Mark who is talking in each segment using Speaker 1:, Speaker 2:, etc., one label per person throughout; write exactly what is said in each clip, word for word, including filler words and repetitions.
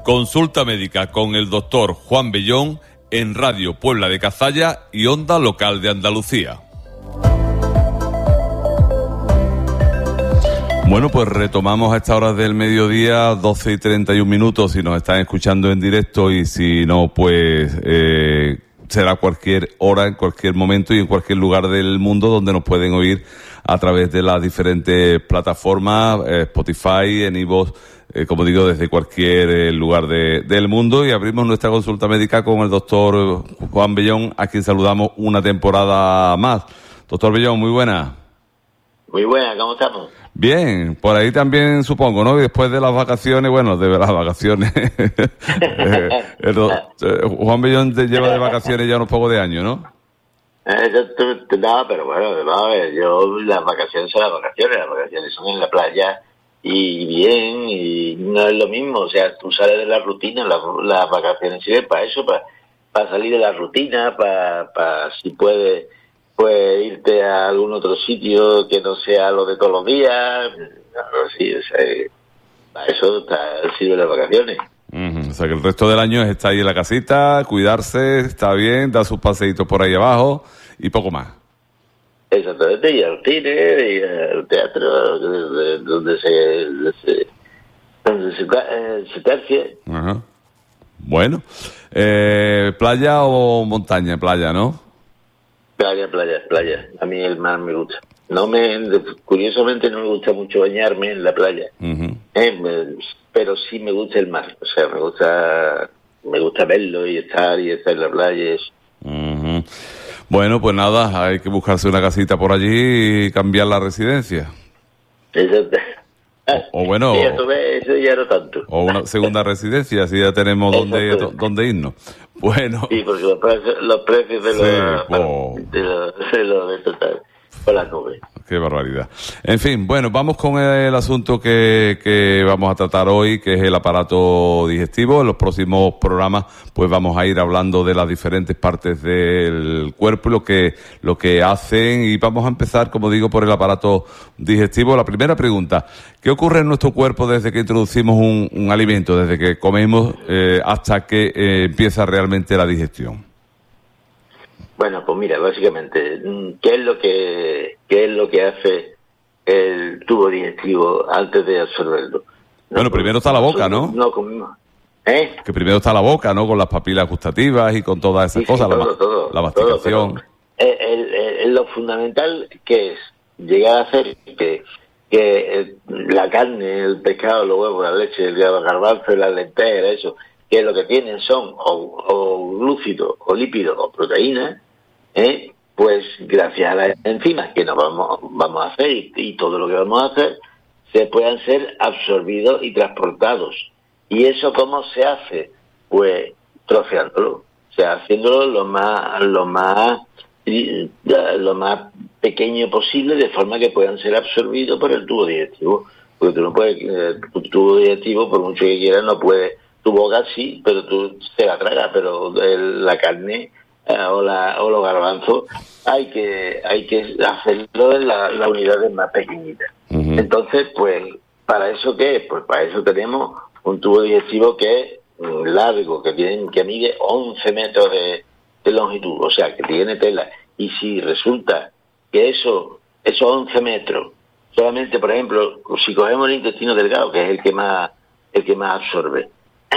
Speaker 1: Consulta médica con el doctor Juan Bellón en Radio Puebla de Cazalla y Onda Local de Andalucía. Bueno, pues retomamos a esta hora del mediodía, doce y treinta y un minutos, si nos están escuchando en directo, y si no, pues eh, será cualquier hora, en cualquier momento y en cualquier lugar del mundo donde nos pueden oír a través de las diferentes plataformas, eh, Spotify, en iVoox, eh, como digo, desde cualquier eh, lugar de, del mundo. Y abrimos nuestra consulta médica con el doctor Juan Bellón, a quien saludamos una temporada más. Doctor Bellón, muy buena.
Speaker 2: Muy buena, ¿cómo estamos?
Speaker 1: Bien, por ahí también supongo, ¿no? Y después de las vacaciones, bueno, de las vacaciones. eh, el, eh, Juan Bellón te lleva de vacaciones ya unos pocos de años, ¿no?
Speaker 2: Eh, yo, no, pero bueno, no, yo las vacaciones son las vacaciones, las vacaciones son en la playa y bien, y no es lo mismo, o sea, tú sales de la rutina, las, las vacaciones sirven para eso, para, para salir de la rutina, para, para si puedes, pues irte a algún otro sitio que no sea lo de todos los días, sí, o sea, para eso está, sirven las vacaciones.
Speaker 1: Uh-huh. O sea que el resto del año es estar ahí en la casita, cuidarse, está bien, dar sus paseitos por ahí abajo y poco más.
Speaker 2: Exactamente, y al cine, y al teatro, donde se, se donde se, eh, se tercie.
Speaker 1: Uh-huh. Bueno, eh, ¿playa o montaña? Playa, ¿no?
Speaker 2: Playa, playa, playa. A mí el mar me gusta. No me, curiosamente no me gusta mucho bañarme en la playa,
Speaker 1: uh-huh.
Speaker 2: eh, me, pero sí me gusta el mar. O sea, me gusta, me gusta verlo y estar y estar en la playa. Y eso.
Speaker 1: Uh-huh. Bueno, pues nada, hay que buscarse una casita por allí y cambiar la residencia.
Speaker 2: Eso,
Speaker 1: o, o bueno,
Speaker 2: sí, eso, eso ya no tanto.
Speaker 1: O una segunda residencia, así ya tenemos dónde, dónde irnos. Bueno.
Speaker 2: Sí, porque los precios, los precios de los
Speaker 1: sí, oh.
Speaker 2: de los de los de total por la nube.
Speaker 1: Qué barbaridad. En fin, bueno, vamos con el asunto que, que vamos a tratar hoy, que es el aparato digestivo. En los próximos programas, pues vamos a ir hablando de las diferentes partes del cuerpo y lo que, lo que hacen. Y vamos a empezar, como digo, por el aparato digestivo. La primera pregunta: ¿qué ocurre en nuestro cuerpo desde que introducimos un, un alimento, desde que comemos, eh, hasta que eh, empieza realmente la digestión?
Speaker 2: Bueno, pues mira, básicamente, ¿qué es lo que qué es lo que hace el tubo digestivo antes de absorberlo? No,
Speaker 1: bueno, primero está la boca, ¿no?
Speaker 2: No comimos. ¿Eh?
Speaker 1: Que primero está la boca, ¿no? Con las papilas gustativas y con todas esas
Speaker 2: sí,
Speaker 1: cosas,
Speaker 2: sí, todo,
Speaker 1: la,
Speaker 2: todo,
Speaker 1: la masticación.
Speaker 2: Todo, el, el, el, lo fundamental que es llegar a hacer que, que el, la carne, el pescado, los huevos, la leche, el garbanzo, las lentejas, eso, que lo que tienen son o, o glúcidos, o lípidos, o proteínas, ¿Eh? pues gracias a las enzimas que nos vamos, vamos a hacer y, y todo lo que vamos a hacer, se puedan ser absorbidos y transportados. ¿Y eso cómo se hace? Pues troceándolo, o sea, haciéndolo lo más, lo más, lo más pequeño posible, de forma que puedan ser absorbidos por el tubo digestivo. Porque tú no puedes, eh, tu tubo digestivo, por mucho que quieras, no puede, tu boca sí, pero tú se la tragas, pero el, la carne o, la, o los garbanzos hay que hay que hacerlo en la, la unidades más pequeñitas. Uh-huh. Entonces, pues, ¿para eso qué es? Pues para eso tenemos un tubo digestivo que es largo, que tiene que mide once metros de, de longitud, o sea, que tiene tela. Y si resulta que eso esos once metros, solamente, por ejemplo, si cogemos el intestino delgado, que es el que más el que más absorbe,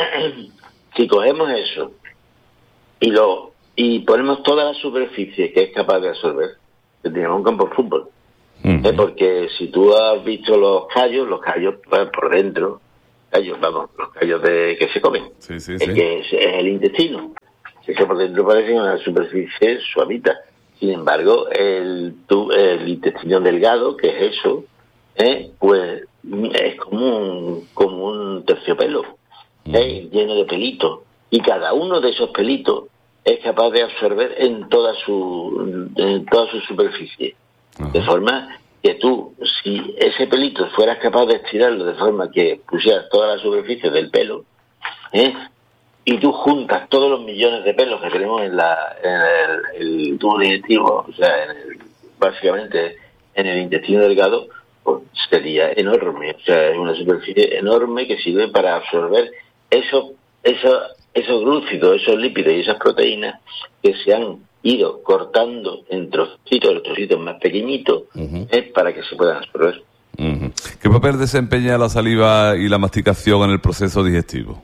Speaker 2: si cogemos eso y lo y ponemos toda la superficie que es capaz de absorber, tenemos un campo de fútbol. Uh-huh. ¿Eh? Porque si tú has visto los callos, los callos pues, por dentro, callos, vamos, los callos de que se comen,
Speaker 1: sí, sí,
Speaker 2: es
Speaker 1: sí.
Speaker 2: que es, es el intestino, es que por dentro parece una superficie suavita. Sin embargo, el, tu, el intestino delgado, que es eso, ¿eh? pues es como un, como un terciopelo, uh-huh. ¿eh? lleno de pelitos, y cada uno de esos pelitos es capaz de absorber en toda su en toda su superficie. Uh-huh. De forma que tú, si ese pelito fueras capaz de estirarlo de forma que pusieras toda la superficie del pelo, ¿eh? y tú juntas todos los millones de pelos que tenemos en la en el, el tubo digestivo, o sea, en el, básicamente en el intestino delgado, pues sería enorme. O sea, es una superficie enorme que sirve para absorber esos eso, esos glúcidos, esos lípidos y esas proteínas que se han ido cortando en trocitos, los trocitos más pequeñiñitos, uh-huh. eh, para que se puedan absorber.
Speaker 1: Uh-huh. ¿Qué papel desempeña la saliva y la masticación en el proceso digestivo?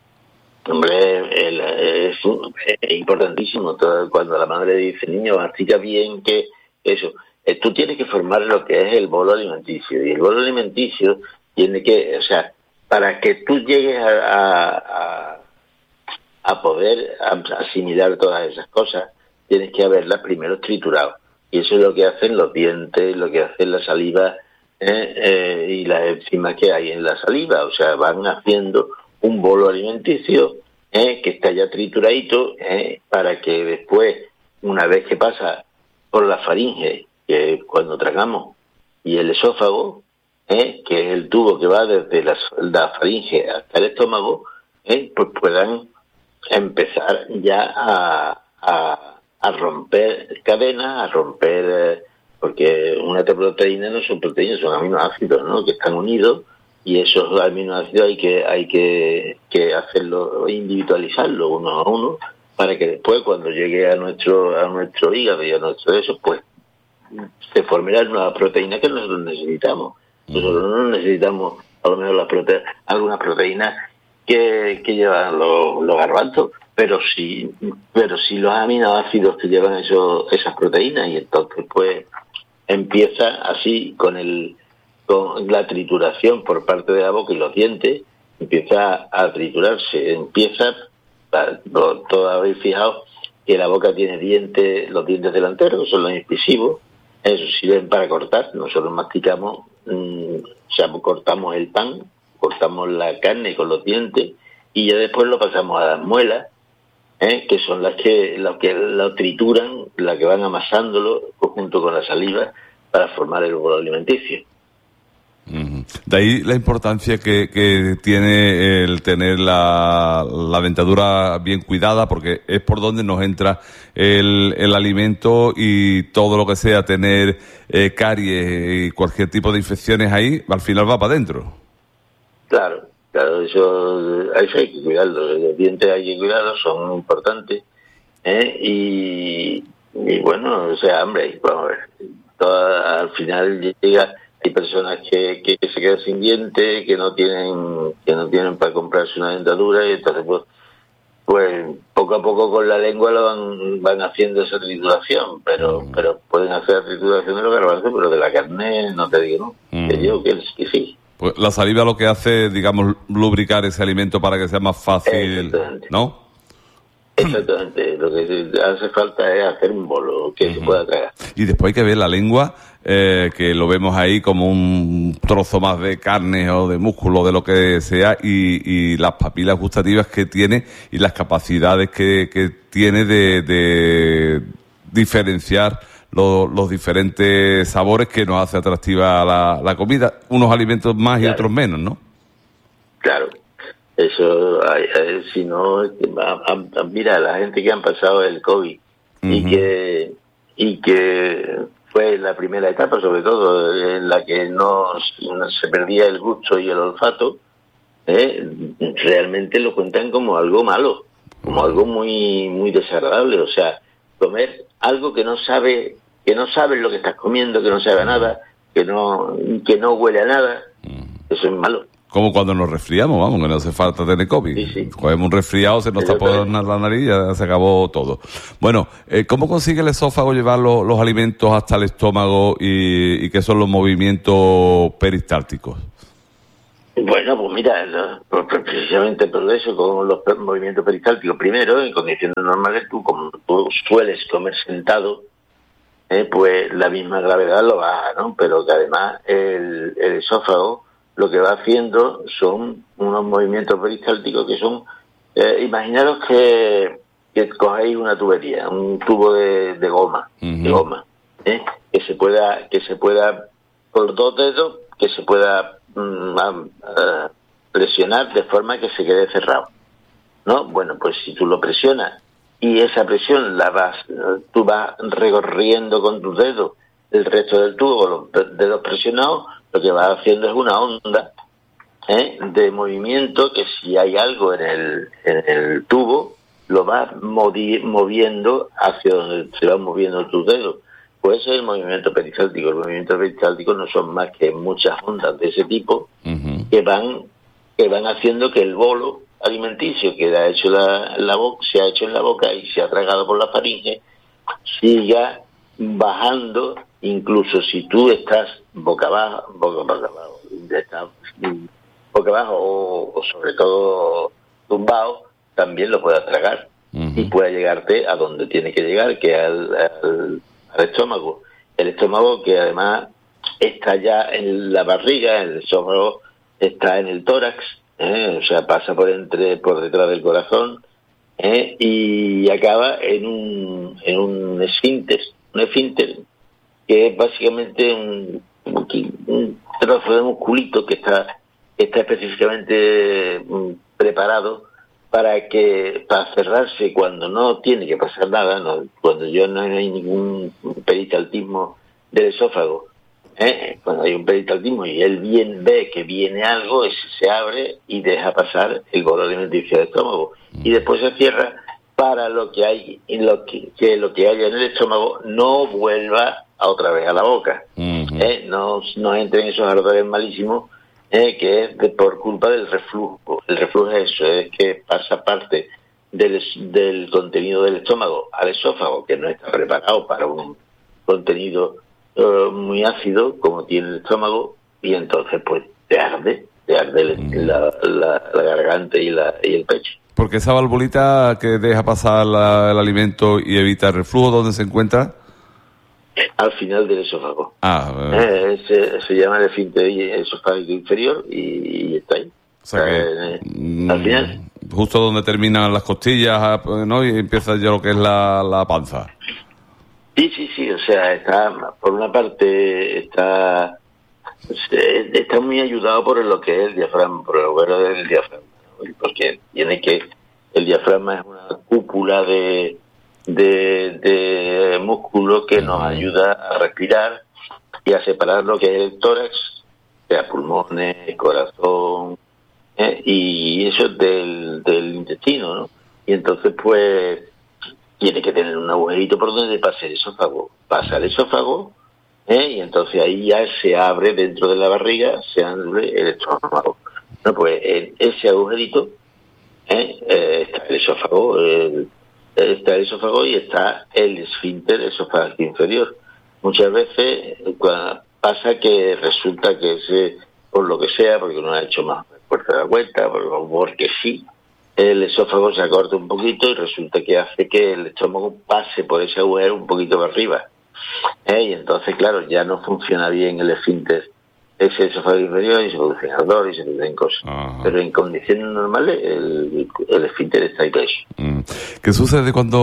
Speaker 2: Hombre, el, es, es importantísimo. Todo, cuando la madre dice, niño, mastica bien, que eso, eh, tú tienes que formar lo que es el bolo alimenticio, y el bolo alimenticio tiene que, o sea, para que tú llegues a, a, a, a poder asimilar todas esas cosas, tienes que haberlas primero triturado, y eso es lo que hacen los dientes, lo que hacen la saliva eh, eh, y las enzimas que hay en la saliva, o sea, van haciendo un bolo alimenticio eh, que está ya trituradito eh, para que después, una vez que pasa por la faringe, que cuando tragamos, y el esófago, eh, que es el tubo que va desde la, la faringe hasta el estómago, eh, pues puedan empezar ya a, a, a romper cadenas, a romper, eh, porque una proteína no son proteínas, son aminoácidos, ¿no?, que están unidos. Y esos aminoácidos hay que hay que, que hacerlo, individualizarlo uno a uno, para que después, cuando llegue a nuestro a nuestro hígado y a nuestro eso, pues se forme la nueva proteína que nosotros necesitamos. Nosotros no necesitamos a lo mejor las prote algunas proteínas que, que llevan los, los garbanzos, pero sí pero sí los aminoácidos que llevan esos, esas proteínas, y entonces pues empieza así con el con la trituración por parte de la boca y los dientes, empieza a triturarse, empieza, todos habéis fijado que la boca tiene dientes, los dientes delanteros, que son los incisivos, esos sirven para cortar. Nosotros masticamos, mmm, o sea, cortamos el pan, cortamos la carne con los dientes, y ya después lo pasamos a las muelas, ¿eh? que son las que, las que lo trituran, las que van amasándolo junto con la saliva para formar el bolo alimenticio.
Speaker 1: De ahí la importancia que, que tiene el tener la, la dentadura bien cuidada, porque es por donde nos entra el, el alimento, y todo lo que sea tener eh, caries y cualquier tipo de infecciones ahí, al final va para adentro.
Speaker 2: Claro, claro, eso, eso hay que cuidarlo, los dientes hay que cuidarlos, son importantes, ¿eh? y, y bueno, o sea, hombre, vamos a ver, toda, al final llega... Hay personas que, que, que se quedan sin dientes, que no tienen que no tienen para comprarse una dentadura, y entonces pues, pues poco a poco con la lengua lo van van haciendo esa trituración, pero mm. pero pueden hacer la trituración de los garbanzos, pero de la carne no te digo, ¿no? Mm. Te digo que, que sí.
Speaker 1: Pues la saliva lo que hace, digamos, lubricar ese alimento para que sea más fácil, ¿no?
Speaker 2: Exactamente, lo que hace falta es hacer un bolo que uh-huh. se pueda tragar.
Speaker 1: Y después hay que ver la lengua, eh, que lo vemos ahí como un trozo más de carne o de músculo, de lo que sea, y, y las papilas gustativas que tiene y las capacidades que, que tiene de, de diferenciar los, los diferentes sabores que nos hace atractiva la, la comida, unos alimentos más claro. y otros menos, ¿no?
Speaker 2: Claro. Eso, si no, mira, la gente que han pasado el COVID uh-huh. y que y que fue la primera etapa, sobre todo, en la que no, no se perdía el gusto y el olfato, ¿eh? realmente lo cuentan como algo malo, como algo muy muy desagradable. O sea, comer algo que no sabe, que no sabes lo que estás comiendo, que no sabe a nada, que no que no huele a nada, eso es malo.
Speaker 1: Como cuando nos resfriamos, vamos, que no hace falta tener COVID.
Speaker 2: Sí, sí.
Speaker 1: Cogemos un resfriado, se nos tapó la nariz y ya se acabó todo. Bueno, eh, ¿cómo consigue el esófago llevar los, los alimentos hasta el estómago y, y qué son los movimientos peristálticos?
Speaker 2: Bueno, pues mira, no, precisamente por eso, con los movimientos peristálticos, primero, en condiciones normales, tú, como tú sueles comer sentado, eh, pues la misma gravedad lo baja, ¿no? Pero que además el, el esófago lo que va haciendo son unos movimientos peristálticos que son, eh, imaginaros que, que cogéis una tubería, un tubo de, de goma, uh-huh. de goma, ¿eh? que se pueda, que se pueda, por dos dedos, que se pueda mm, uh, presionar de forma que se quede cerrado, ¿no? Bueno, pues si tú lo presionas y esa presión la vas, tú vas recorriendo con tus dedos el resto del tubo, los dedos presionados, lo que va haciendo es una onda, ¿eh? de movimiento, que si hay algo en el, en el tubo, lo vas movi- moviendo hacia donde se van moviendo tus dedos. Pues ese es el movimiento peristáltico. El movimiento peristáltico no son más que muchas ondas de ese tipo uh-huh. que van que van haciendo que el bolo alimenticio que ha hecho la, la boca, se ha hecho en la boca y se ha tragado por la faringe, siga bajando, incluso si tú estás boca abajo, boca, boca abajo, estás boca abajo o, o sobre todo tumbado, también lo puedas tragar uh-huh. y pueda llegarte a donde tiene que llegar, que es al, al, al estómago. El estómago que además está ya en la barriga, el estómago está en el tórax, ¿eh? O sea, pasa por entre por detrás del corazón, ¿eh? y acaba en un en un esfínter, un esfínter que es básicamente un, un trozo de musculito que está está específicamente preparado para que para cerrarse cuando no tiene que pasar nada, no, cuando yo no hay ningún peristaltismo del esófago. ¿Eh? Cuando hay un peristaltismo y él bien ve que viene algo, ese se abre y deja pasar el bolo alimenticio del estómago y después se cierra para lo que hay en lo que, que lo que haya en el estómago no vuelva a otra vez a la boca, uh-huh. ¿eh? no, no entren esos ardores malísimos, ¿eh? que es de, por culpa del reflujo. El reflujo es eso, es que pasa parte del, del contenido del estómago al esófago, que no está preparado para un contenido Uh, muy ácido como tiene el estómago, y entonces pues te arde te arde mm. la, la, la garganta y, la, y el pecho.
Speaker 1: Porque esa valvulita que deja pasar la, el alimento y evita el reflujo, ¿dónde se encuentra?
Speaker 2: Al final del esófago.
Speaker 1: Ah,
Speaker 2: eh, se, se llama el esfínter esofágico inferior y, y está ahí.
Speaker 1: O sea que,
Speaker 2: eh, mm, al final.
Speaker 1: Justo donde terminan las costillas, ¿no? Y empieza ya lo que es la, la panza.
Speaker 2: Sí, sí, sí, o sea, está, por una parte, está está muy ayudado por lo que es el diafragma, por el agujero del diafragma, ¿no? Porque tiene que, el diafragma es una cúpula de, de, de músculo que nos ayuda a respirar y a separar lo que es el tórax, sea pulmones, corazón, ¿eh? y eso es del, del intestino, ¿no? Y entonces, pues, tiene que tener un agujerito por donde pase el esófago. Pasa el esófago, ¿eh? y entonces ahí ya se abre dentro de la barriga, se abre el estómago. No, pues en ese agujerito ¿eh? Eh, está el esófago, el, está el esófago y está el esfínter esofágico inferior. Muchas veces cuando pasa que resulta que ese, por lo que sea, porque uno ha hecho más fuerza de la cuenta, porque sí, el esófago se acorta un poquito y resulta que hace que el estómago pase por ese agujero un poquito para arriba. ¿Eh? Y entonces, claro, ya no funciona bien el esfínter, ese esófago inferior, y se produce ardor y se producen cosas. Ajá. Pero en condiciones normales el, el esfínter está ahí preso.
Speaker 1: Mm. ¿Qué sucede cuando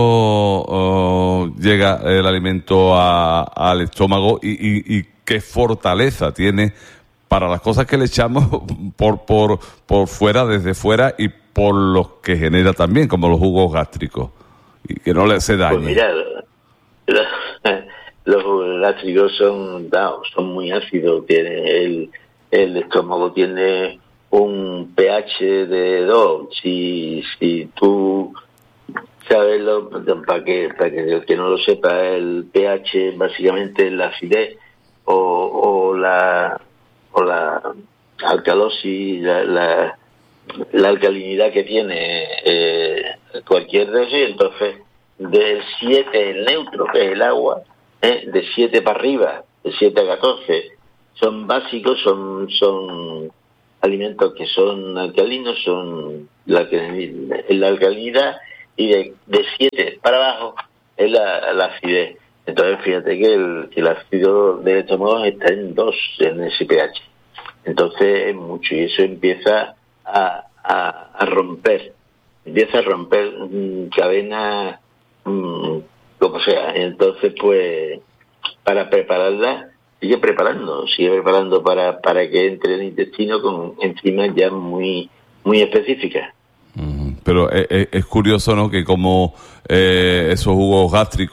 Speaker 1: uh, llega el alimento a, al estómago y, y, y qué fortaleza tiene para las cosas que le echamos por, por, por fuera, desde fuera, y por los que genera también, como los jugos gástricos, y que no le hace daño?
Speaker 2: Pues mira, los, los jugos gástricos son, no, son muy ácidos. Tiene el, el estómago tiene un pH de dos. Si, si tú sabes, lo, para que para que el que no lo sepa, el pH básicamente es la acidez o, o la o la alcalosis, la, la la alcalinidad que tiene eh, cualquier de ellos, y entonces del siete, el neutro, que es el agua, eh, de siete para arriba, de siete a catorce, son básicos, son son alimentos que son alcalinos, son la, la alcalinidad, y de, de siete para abajo es la, la acidez. Entonces fíjate que el, el ácido del estómago está en dos, en ese pH. Entonces es mucho, y eso empieza A, a, a romper, empieza a romper mmm, cadenas, mmm, como sea. Entonces, pues, para prepararla, sigue preparando, sigue preparando para, para que entre el intestino con enzimas ya muy, muy específicas.
Speaker 1: Mm, pero es, es curioso, ¿no?, que como eh, esos jugos gástricos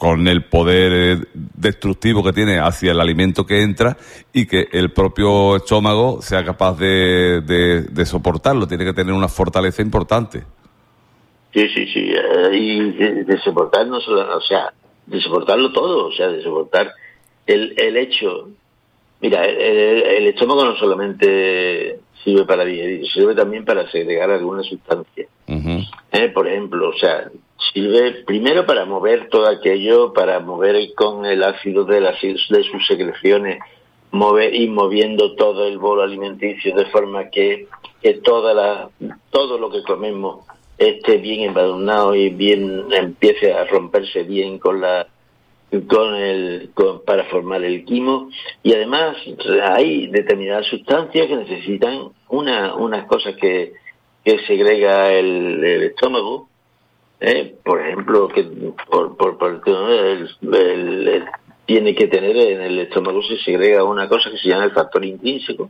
Speaker 1: con el poder destructivo que tiene hacia el alimento que entra y que el propio estómago sea capaz de, de, de soportarlo. Tiene que tener una fortaleza importante.
Speaker 2: Sí, sí, sí. Eh, y de, de soportar, no solo, o sea, de soportarlo todo, o sea, de soportar el, el hecho. Mira, el, el, el estómago no solamente sirve para digerir, sirve también para segregar alguna sustancia. Uh-huh. Eh, por ejemplo, o sea, sirve primero para mover todo aquello, para mover con el ácido de, las, de sus secreciones, mover y moviendo todo el bolo alimenticio de forma que, que toda la, todo lo que comemos esté bien embadurnado y bien empiece a romperse bien con la con el con, para formar el quimo. Y además hay determinadas sustancias que necesitan una unas cosas que, que segrega el, el estómago, eh, por ejemplo, que por por, por el, el, el, tiene que tener en el estómago, se segrega una cosa que se llama el factor intrínseco,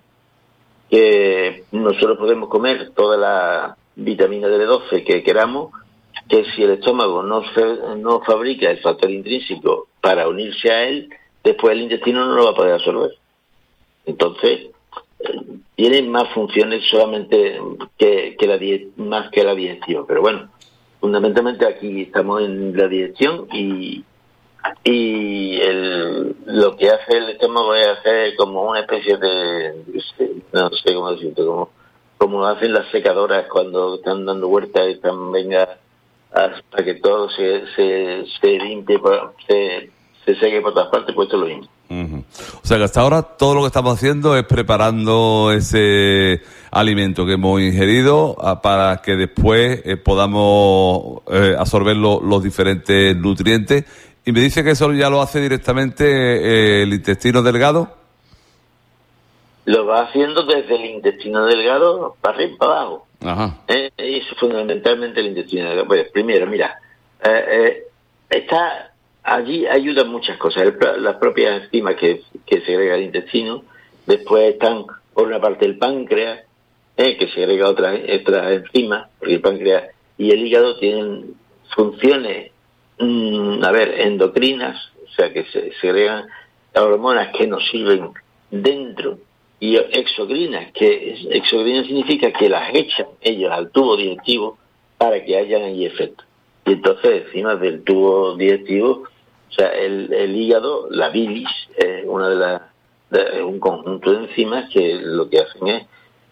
Speaker 2: que nosotros podemos comer toda la vitamina D doce que queramos, que si el estómago no, no fabrica el factor intrínseco para unirse a él, después el intestino no lo va a poder absorber. Entonces, eh, tiene más funciones solamente que, que la más que la digestión. Pero bueno, fundamentalmente aquí estamos en la digestión y y el, lo que hace el estómago es hacer como una especie de, no sé cómo decirte, como como hacen las secadoras cuando están dando vueltas y están, venga, hasta que todo se se, se limpie, se, se seque por todas partes, pues esto es lo mismo.
Speaker 1: Uh-huh. O sea que hasta ahora todo lo que estamos haciendo es preparando ese alimento que hemos ingerido a, para que después eh, podamos eh, absorber lo, los diferentes nutrientes. Y me dice que eso ya lo hace directamente eh, el intestino delgado.
Speaker 2: Lo va haciendo desde el intestino delgado para arriba y para abajo.
Speaker 1: Ajá.
Speaker 2: Eh, eso fundamentalmente el intestino delgado. Pues primero, mira, eh, eh, está allí ayudan muchas cosas. El, las propias enzimas que, que segrega el intestino. Después están, por una parte, el páncreas, eh, que segrega otras otras enzimas, porque el páncreas y el hígado tienen funciones, mm, a ver, endocrinas, o sea, que se segregan hormonas que nos sirven dentro, y exocrinas, que exocrinas significa que las echan ellos al tubo digestivo para que hayan ahí efecto. Y entonces, encima del tubo digestivo, o sea, el, el hígado, la bilis, es una de las de un conjunto de enzimas que lo que hacen es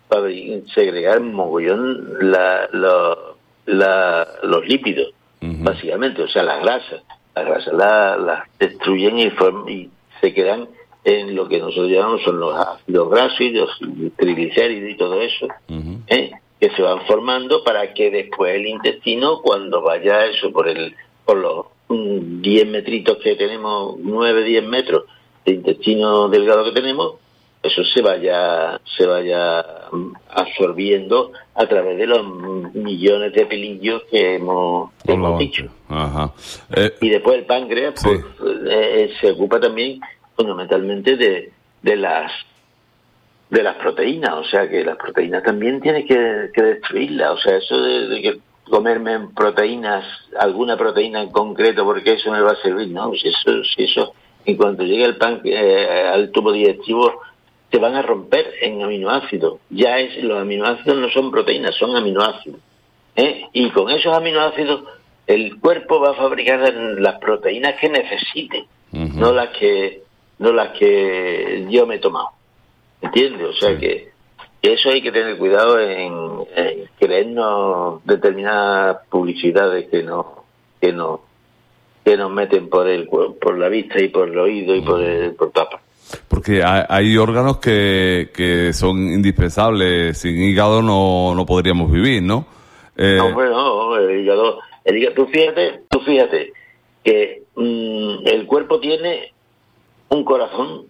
Speaker 2: segregar mogollón la, la, la, los lípidos, uh-huh. básicamente, o sea, las grasas. Las grasas las la destruyen y, form, y se quedan en lo que nosotros llamamos son los ácidos grasos y los triglicéridos y todo eso, uh-huh. ¿eh? que se van formando para que después el intestino, cuando vaya eso por el por los um, diez metritos que tenemos, nueve, diez metros de intestino delgado que tenemos, eso se vaya se vaya absorbiendo a través de los millones de pelillos que hemos, que hemos dicho.
Speaker 1: Ajá. Eh,
Speaker 2: y después el páncreas
Speaker 1: sí.
Speaker 2: pues, eh, se ocupa también fundamentalmente de, de las de las proteínas, o sea que las proteínas también tienes que, que destruirlas, o sea, eso de, de que comerme proteínas, alguna proteína en concreto porque eso me va a servir, no, si eso, si eso en cuanto llegue el pan eh, al tubo digestivo te van a romper en aminoácidos, ya es, los aminoácidos no son proteínas, son aminoácidos, ¿eh? Y con esos aminoácidos el cuerpo va a fabricar las proteínas que necesite, uh-huh. no las que no las que yo me he tomado, ¿entiendes? O sea sí. que, que eso hay que tener cuidado en, en creernos determinadas publicidades que no que no que nos meten por el por la vista y por el oído y por el por tapa.
Speaker 1: Porque hay, hay órganos que, que son indispensables, sin hígado no no podríamos vivir, ¿no?
Speaker 2: Eh... No, bueno, el hígado, el hígado, tú fíjate, tú fíjate que mmm, el cuerpo tiene un corazón,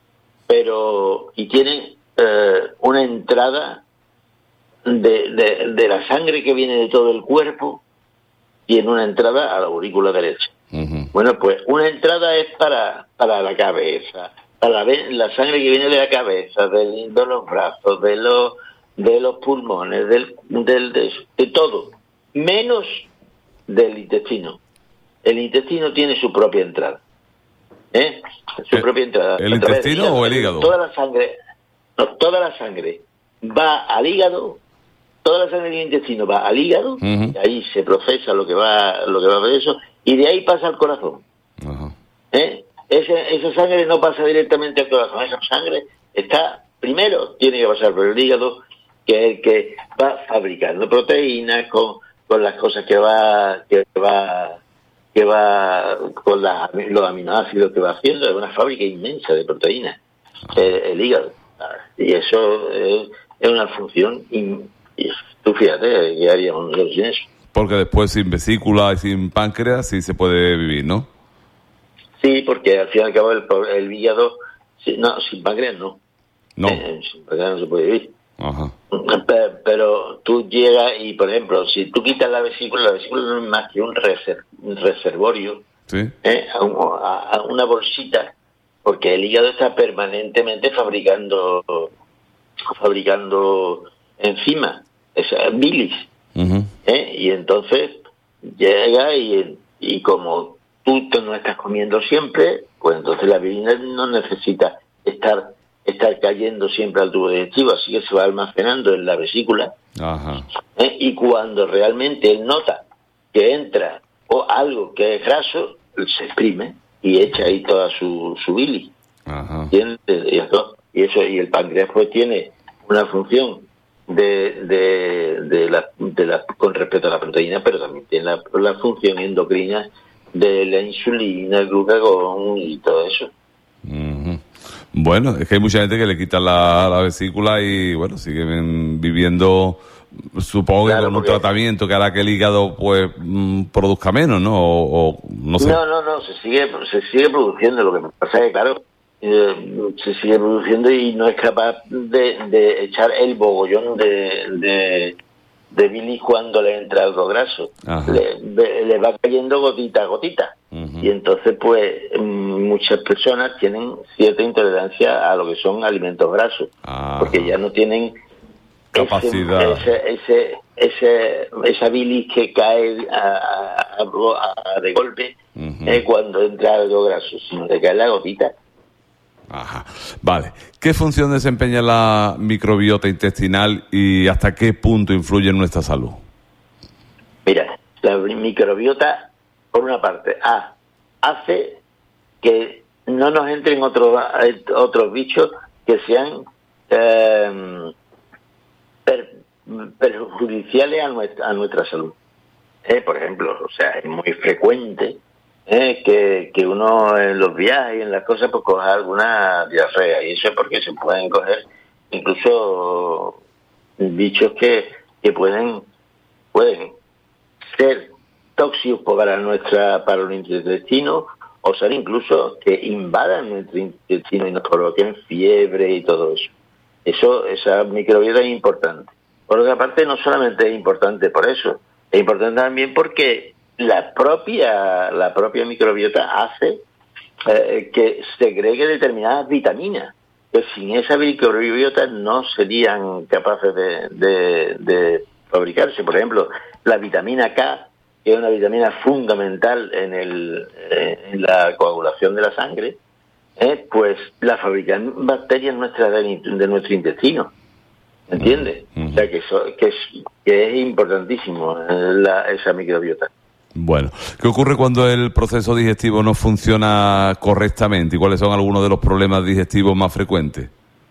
Speaker 2: pero y tiene eh, una entrada de, de, de la sangre que viene de todo el cuerpo, tiene una entrada a la aurícula derecha. Uh-huh. Bueno, pues una entrada es para para la cabeza, para la, la sangre que viene de la cabeza, de, de los brazos, de los de los pulmones, del, del de, de todo, menos del intestino. el intestino tiene su propia entrada. ¿Eh? Su
Speaker 1: ¿El,
Speaker 2: propia entrada.
Speaker 1: ¿El intestino del, o el hígado?
Speaker 2: Toda la sangre, no, toda la sangre va al hígado, toda la sangre del intestino va al hígado, uh-huh. y ahí se procesa lo que va, lo que va de eso, y de ahí pasa al corazón. Uh-huh. ¿Eh? Ese, esa sangre no pasa directamente al corazón, esa sangre está, primero tiene que pasar por el hígado, que es el que va fabricando proteínas con, con las cosas que va, que va que va con las, los aminoácidos que va haciendo, es una fábrica inmensa de proteínas, el, el hígado. Y eso es, es una función, y, y tú fíjate, ¿qué haríamos nosotros sin eso?
Speaker 1: Porque después sin vesícula y sin páncreas sí se puede vivir, ¿no?
Speaker 2: Sí, porque al fin y al cabo el, el hígado, no, sin páncreas no.
Speaker 1: No.
Speaker 2: Eh, sin páncreas no se puede vivir.
Speaker 1: Ajá.
Speaker 2: Pero, pero tú llegas y, por ejemplo, si tú quitas la vesícula, la vesícula no es más que un, reser, un reservorio,
Speaker 1: ¿sí?
Speaker 2: ¿eh? a, un, a, a una bolsita, porque el hígado está permanentemente fabricando fabricando enzimas, esa bilis, uh-huh. ¿eh? Y entonces llega y, y como tú no estás comiendo siempre, pues entonces la bilis no necesita estar estar cayendo siempre al tubo digestivo, así que se va almacenando en la vesícula.
Speaker 1: Ajá.
Speaker 2: ¿eh? Y cuando realmente él nota que entra o algo que es graso, se exprime y echa ahí toda su, su bilis.
Speaker 1: Ajá.
Speaker 2: ¿Entiendes? Y eso, y eso, y el páncreas pues tiene una función de de, de, la, de la con respecto a la proteína, pero también tiene la, la función endocrina de la insulina, el glucagón y todo eso.
Speaker 1: Uh-huh. Bueno, es que hay mucha gente que le quita la, la vesícula y, bueno, siguen viviendo, supongo que claro, con un tratamiento que hará que el hígado, pues, mmm, produzca menos, ¿no? O, o no sé.
Speaker 2: No, no, no, se sigue, se sigue produciendo. Lo que pasa es que, claro, eh, se sigue produciendo y no es capaz de, de echar el bogollón de, de, de bilis cuando le entra algo graso. Le, le va cayendo gotita a gotita. Uh-huh. Y entonces, pues, muchas personas tienen cierta intolerancia a lo que son alimentos grasos, uh-huh. porque ya no tienen
Speaker 1: capacidad,
Speaker 2: ese, ese, ese, esa bilis que cae a, a, a de golpe uh-huh. eh, cuando entra algo graso, sino que cae la gotita.
Speaker 1: Ajá. Vale. ¿Qué función desempeña la microbiota intestinal y hasta qué punto influye en nuestra salud?
Speaker 2: Mira, la microbiota, por una parte, A, hace que no nos entren otros otros bichos que sean eh, per, perjudiciales a nuestra, a nuestra salud. Eh, por ejemplo, o sea, es muy frecuente eh, que, que uno en los viajes y en las cosas pues coja alguna diarrea, y eso es porque se pueden coger incluso bichos que, que pueden pueden ser tóxicos para nuestra para el intestino, o ser incluso que invadan nuestro intestino y nos provoquen fiebre y todo eso. Eso, esa microbiota es importante. Por otra parte, no solamente es importante por eso, es importante también porque la propia la propia microbiota hace eh, que segregue determinadas vitaminas, que sin esa microbiota no serían capaces de, de, de fabricarse. Por ejemplo, la vitamina K, que es una vitamina fundamental en, el, eh, en la coagulación de la sangre, eh, pues la fabrican bacterias nuestras de, de nuestro intestino. ¿Entiendes? Uh-huh. O sea, que, eso, que, es, que es importantísimo eh, la, esa microbiota.
Speaker 1: Bueno, ¿qué ocurre cuando el proceso digestivo no funciona correctamente? ¿Y cuáles son algunos de los problemas digestivos más frecuentes?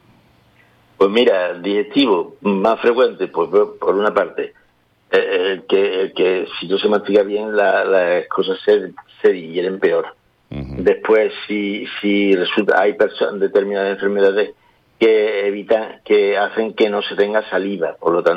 Speaker 2: Pues mira, digestivo más frecuente, pues por una parte, eh, que, que si no se mastica bien, la, las cosas se, se digieren peor. Uh-huh. Después, si si resulta hay personas determinadas enfermedades que evitan, que hacen que no se tenga saliva, por lo tanto